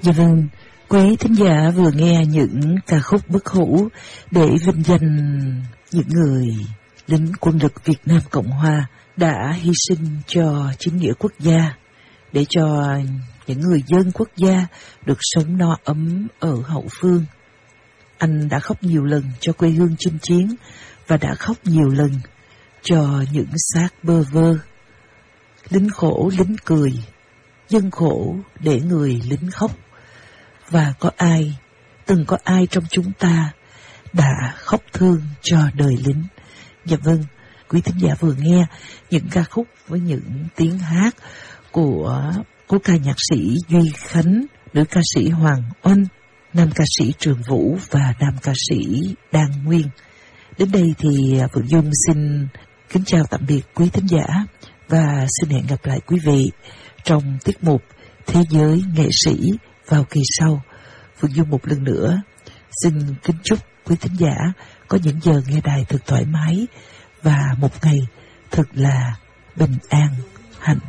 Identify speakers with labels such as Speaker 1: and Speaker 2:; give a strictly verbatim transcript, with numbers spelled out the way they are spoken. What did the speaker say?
Speaker 1: Dạ vâng, quý thính giả vừa nghe những ca khúc bất hủ để vinh danh những người lính quân lực Việt Nam Cộng Hòa đã hy sinh cho chính nghĩa quốc gia, để cho những người dân quốc gia được sống no ấm ở hậu phương. Anh đã khóc nhiều lần cho quê hương chinh chiến và đã khóc nhiều lần cho những xác bơ vơ. Lính khổ lính cười, dân khổ để người lính khóc. Và có ai, từng có ai trong chúng ta đã khóc thương cho đời lính. Dạ vâng, quý thính giả vừa nghe những ca khúc với những tiếng hát của cố ca nhạc sĩ Duy Khánh, nữ ca sĩ Hoàng Oanh, nam ca sĩ Trường Vũ và nam ca sĩ Đan Nguyên. Đến đây thì Phượng Dung xin kính chào tạm biệt quý thính giả và xin hẹn gặp lại quý vị trong tiết mục Thế giới nghệ sĩ vào kỳ sau. Phượng Dung một lần nữa xin kính chúc quý thính giả có những giờ nghe đài thật thoải mái và một ngày thật là bình an, hạnh